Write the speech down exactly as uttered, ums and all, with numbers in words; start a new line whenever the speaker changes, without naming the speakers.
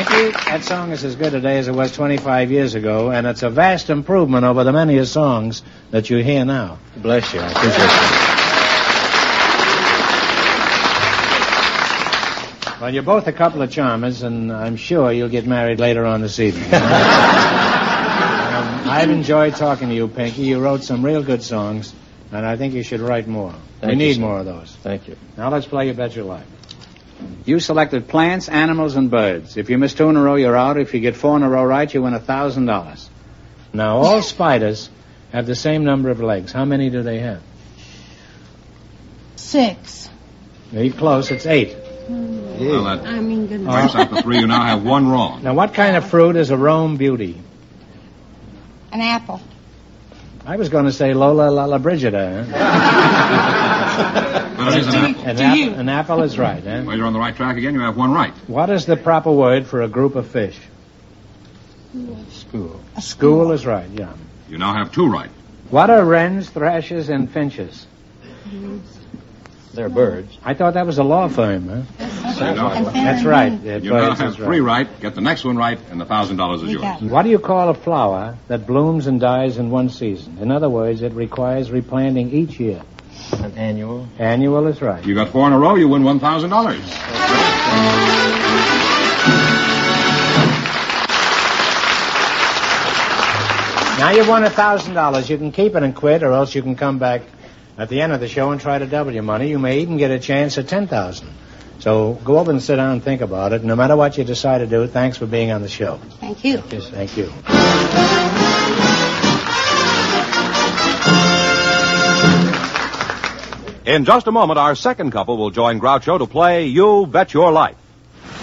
Pinky, that song is as good today as it was twenty-five years ago, and it's a vast improvement over the many songs that you hear now.
Bless you. I appreciate that.
Well, you're both a couple of charmers, and I'm sure you'll get married later on this evening. um, I've enjoyed talking to you, Pinky. You wrote some real good songs, and I think you should write more.
Thank
we
you,
need
sir.
more of those.
Thank you.
Now let's play You Bet Your Life.
You selected plants, animals, and birds. If you miss two in a row, you're out. If you get four in a row right, you win a thousand dollars.
Now, all spiders have the same number of legs. How many do they have?
Six.
You're close. It's eight.
Well, that
I mean, goodness.
wipes out the three. You now have one wrong.
Now, what kind of fruit is a Rome beauty?
An apple.
I was going to say Lola Lala Brigida. Huh?
But it is an apple.
An,
Do
ap-
you?
an apple is right, huh?
Well, you're on the right track again. You have one right.
What is the proper word for a group of fish?
School.
A
School is right, yeah.
You now have two right.
What are wrens, thrashes, and finches?
They're birds.
I thought that was a law firm, huh?
And
That's
fair
right.
and
Yeah,
You now
birds
have
is
three
right.
right. Get the next one right, and the thousand dollars is
We
yours.
got it.
What do you call a flower that blooms and dies in one season? In other words, it requires replanting each year.
An annual.
Annual is right.
You got four in a row. You win one thousand dollars.
Now you've won a thousand dollars. You can keep it and quit, or else you can come back at the end of the show and try to double your money. You may even get a chance at ten thousand. So go over and sit down and think about it. No matter what you decide to do, thanks for being on the show.
Thank you.
Yes, thank you.
In just a moment, our second couple will join Groucho to play You Bet Your Life.